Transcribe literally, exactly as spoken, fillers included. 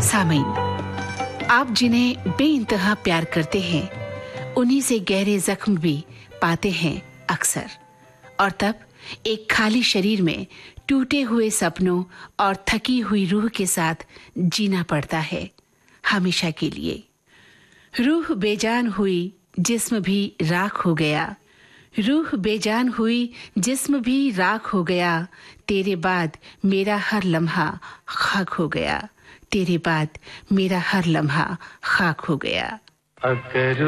सामीन, आप जिन्हें बेइंतहा प्यार करते हैं, उन्हीं से गहरे जख्म भी पाते हैं अक्सर। और तब एक खाली शरीर में टूटे हुए सपनों और थकी हुई रूह के साथ जीना पड़ता है हमेशा के लिए। रूह बेजान हुई, जिस्म भी राख हो गया। रूह बेजान हुई, जिस्म भी राख हो गया। तेरे बाद मेरा हर लम्हा खाक हो गया। तेरे बाद मेरा हर लम्हा खाक हो गया। अगर